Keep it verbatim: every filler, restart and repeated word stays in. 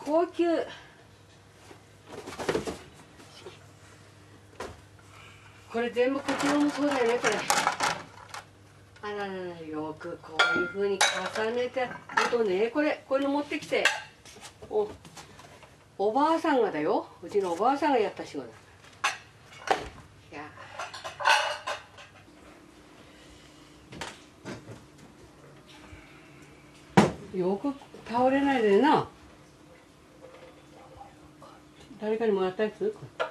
高級。これ全部こちらもそうだよね、これ。あららら、よくこういうふうに重ねてあとね、これこういうの持ってきて、おおばあさんがだよ、うちのおばあさんがやった仕事。いやよく倒れないでな。誰かにもらったやつ？